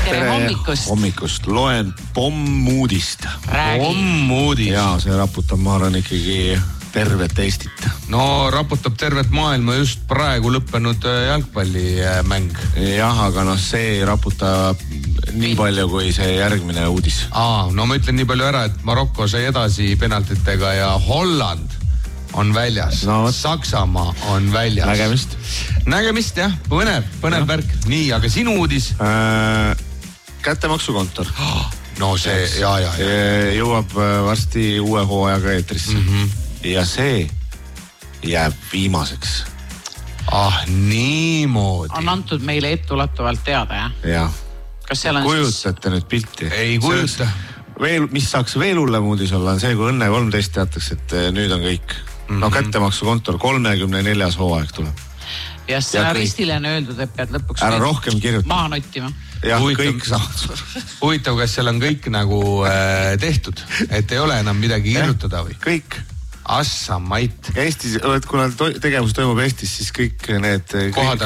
tere hommikust. Hommikust. Loen pommuudist. Pommuudist. Jaa, see raputab, ma arvan, ikkagi tervet Eestit. No raputab tervet maailma just praegu lõppenud jalgpallimäng. Jah, aga see raputab nii palju kui see järgmine uudis. No ma ütlen nii palju ära, et Marokko sai edasi penaltitega ja Holland on väljas. No, Saksamaa on väljas. Nägemist, jah. Põnev värk. Nii, aga sinu uudis? Kättemaksukontor. No see, ja. Jõuab varsti uue hooajaga eetrisse. Ja see jääb viimaseks. Niimoodi. On antud meile etteulatuvalt teada, jah? Jah. Kas seal on kujutate nüüd pilti? Ei kujuta. Mis saaks veel hullem uudis olla, on see, kui Õnne 13 teatakse, et nüüd on kõik. No kättemaksukontor 34. hooaeg tuleb. Ja stsenaristile on öeldud, et pead lõpuks ära rohkem kirjutada. Maha nottima. Jah, kõik saavad. Huvitav, kas seal on kõik nagu tehtud, et ei ole enam midagi kirjutada või? Kõik. Assa mait. Eestis, kuna tegevus toimub Eestis, siis kõik need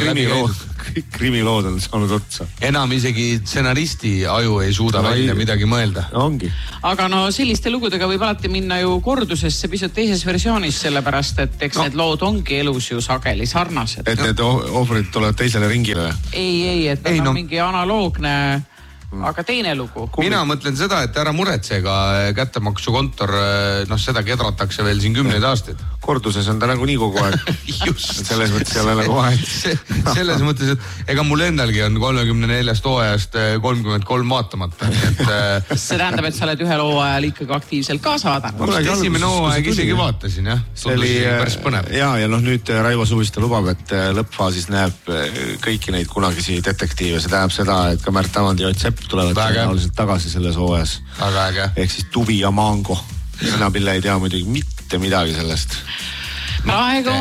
krimilood on saanud otsa. Enam isegi stsenaristi aju ei suuda välja midagi mõelda. Ongi. Aga selliste lugudega võib alati minna ju kordusesse pisut teises versioonis, sellepärast, et eks need lood ongi elus ju sageli sarnased. Et need ohvrid tulevad teisele ringile? Ei, et on mingi analoogne... Aga teine lugu. Mina mõtlen seda, et ära muretseega kättemaksukontor, seda kedratakse veel siin 10 aastaid. Korduses on ta nagu nii kogu aeg. Just. Selles mõttes ei ole nagu vahet. Selles mõttes, et ega mul endalgi on 34 hooajast 33 vaatamata. See tähendab, et sa oled ühel hooajal ikkagi aktiivselt kaasa vaadanud. Esimene hooaeg isegi vaatasin, jah. See oli päris põnev. Ja nüüd Raivo Suviste lubab, et lõppfaasis näeb kõiki neid kunagisi detektiive. See tähendab seda, et ka Märt Tamand ja Ott Sepp tulevad tõenäoliselt tagasi selles hooajas. Väga äge. Ehk siis Tuvi ja Mango. Mina Pille ei tea muidugi mitte midagi sellest. Praegu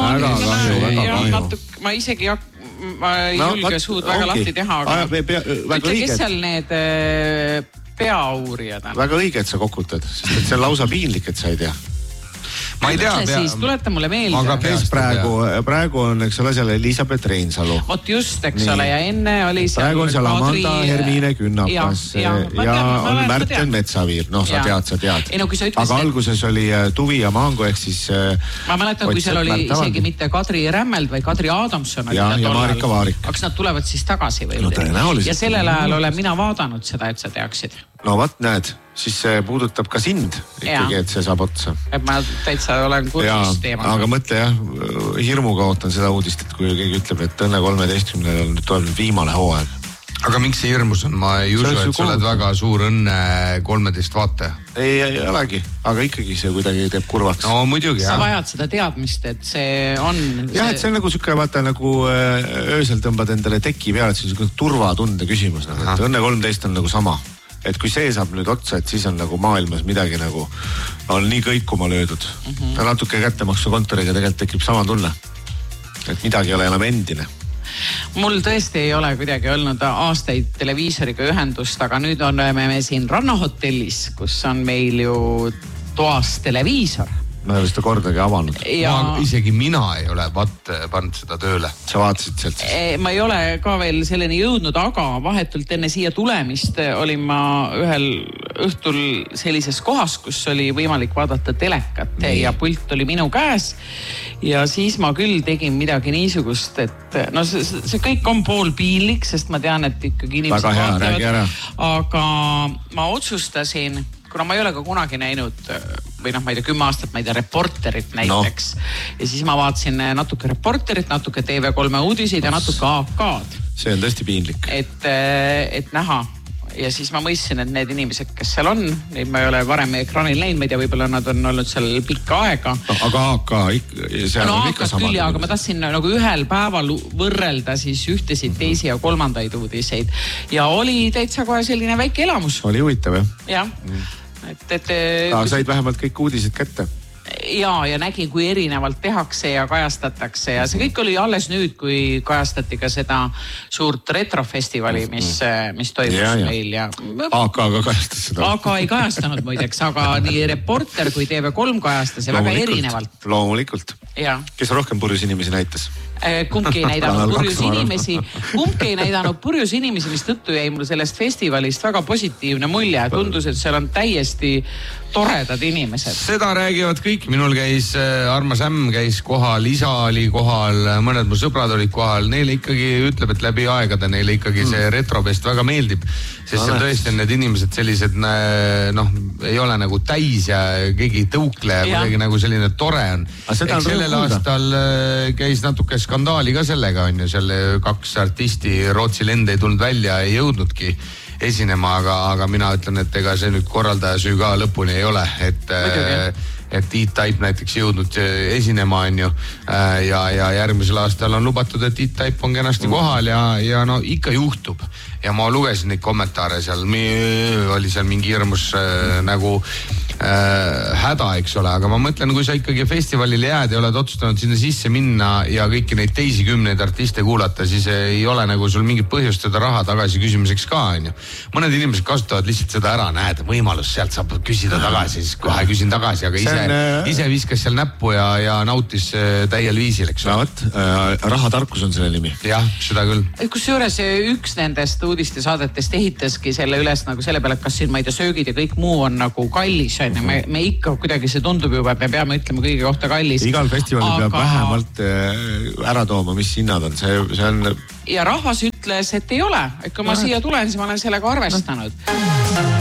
on ma isegi ma ei julge suud väga lahti teha, aga ütle, kes seal need peauurijad on? Väga õige, et sa kokutad, sest et see on lausa piinlik, et sa ei tea. Ma ei tea. Siis tuleta mulle meelde. Aga praegu on, eks ole, seal Elisabeth Reinsalu. Vot just, eks ole, ja enne oli seal... Praegu on seal Amanda Hermine Künnapas ja on Märten Metsaviir. Sa tead. Aga alguses oli Tuvi ja Mango, ehk siis... Ma mäletan, kui seal oli isegi mitte Kadri Rämmeld, või Kadri Adamson. Ja Marika Vaarik. Kas nad tulevad siis tagasi või? No tõenäoliselt. Ja sellel ajal olen mina vaadanud seda, et sa teaksid. No vat, näed, siis see puudutab ka sind ikkagi, et see saab otsa. Et ma täitsa olen kursus teemaga. Aga mõtle jah, hirmuga ootan seda uudist, et kui keegi ütleb, et Õnne 13 on nüüd viimane hooaeg. Aga miks see hirmus on? Ma ei usu, et sa oled väga suur Õnne 13 vaataja. Ei olegi, aga ikkagi see kuidagi teeb kurvaks. No muidugi, jah. Sa vajad seda teadmist, et see on... Jah, et see on nagu siuke, vaata nagu öösel tõmbad endale teki peale, et see on siuke turvatunde küsimus. Et Õnne 13 on nagu sama. Et kui see saab nüüd otsa, et siis on nagu maailmas midagi nagu on nii kõikuma löödud. Ja natuke kättemaksukontoriga tegelikult tekib sama tunne. Et midagi ei ole enam endine. Mul tõesti ei ole kuidagi olnud aastaid televiisoriga ühendust, aga nüüd oleme me siin Rannahotellis, kus on meil ju toas televiisor. Ma ei ole seda kordagi avanud. Isegi mina ei ole pannud seda tööle. Sa vaatasid sealt siis? Ma ei ole ka veel selleni jõudnud, aga vahetult enne siia tulemist olin ma ühel õhtul sellises kohas, kus oli võimalik vaadata telekat ja pult oli minu käes. Ja siis ma küll tegin midagi niisugust, et see kõik on pool piinlik, sest ma tean, et ikkagi inimesed vaatavad. Aga ma otsustasin, kuna ma ei ole ka kunagi näinud või ma ei tea, 10 aastat, ma ei tea, Reporterit näiteks. Ja siis ma vaatasin natuke Reporterit, natuke TV3 uudiseid ja natuke AK-d. See on tõesti piinlik. Et näha. Ja siis ma mõistsin, et need inimesed, kes seal on, neid ma ei ole varem ekraanil näinud, ma ei tea, võib-olla nad on olnud seal pikka aega. Aga AK, seal on ikka sama. Küll, aga ma tahtsin nagu ühel päeval võrrelda siis ühtesid, teisi ja kolmandaid uudiseid. Ja oli täitsa kohe selline väike elamus. Oli huvitav, jah? Jah. Said vähemalt kõik uudised kätte? ja nägin, kui erinevalt tehakse ja kajastatakse ja see kõik oli alles nüüd, kui kajastati ka seda suurt retrofestivali, mis toimus meil ja. AK kajastas seda. AK ei kajastanud muideks, aga nii Reporter kui TV3 kajastas ja väga erinevalt. Loomulikult. Kes rohkem purjus inimesi näitas? Kumbki ei näidanud purjus inimesi, mis tõttu jäi mul sellest festivalist väga positiivne mulje. Tundus, et seal on täiesti toredad inimesed. Seda räägivad kõik. Minul käis Armas Ämm käis kohal, isa oli kohal, mõned mu sõbrad olid kohal. Neile ikkagi ütleb, et läbi aegade neile ikkagi see retrofest väga meeldib. Sest seal tõesti on need inimesed sellised, ei ole nagu täis ja keegi tõukle ja kuidagi nagu selline tore on. Sellel aastal käis natuke skandaali ka sellega on ju, selle 2 artisti Rootsi lend ei tulnud välja, ei jõudnudki esinema, aga mina ütlen, et ega see nüüd korraldaja süü ka lõpuni ei ole, et E-Type näiteks jõudnud esinema on ju ja järgmisel aastal on lubatud, et E-Type on kenasti kohal ja no ikka juhtub ja ma lugesin neid kommentaare seal, oli seal mingi hirmus nagu häda, eks ole, aga ma mõtlen, kui sa ikkagi festivalile jääd ja oled otsustanud sinna sisse minna ja kõiki neid teisi 10 artiste kuulata, siis ei ole nagu sul mingit põhjust seda raha tagasi küsimiseks ka, on ju. Mõned inimesed kasutavad lihtsalt seda ära, näed, võimalus sealt saab küsida tagasi, siis kohe küsin tagasi, aga ise viskas seal näppu ja nautis täiel viisil, eks ole. Rahatarkus on selle nimi. Jah, seda küll. Kusjuures üks nendest uudistesaadetest ehitaski selle üles nagu selle peale, et kas siin, ma ei tea, söögid ja kõik muu on nagu kallis. Me ikka kuidagi see tundub juba, et me peame ütlema kõige kohta kallis. Igal festivalil peab vähemalt ära tooma, mis hinnad on. See on... Ja rahvas ütles, et ei ole. Et kui ma siia tulen, siis ma olen sellega arvestanud.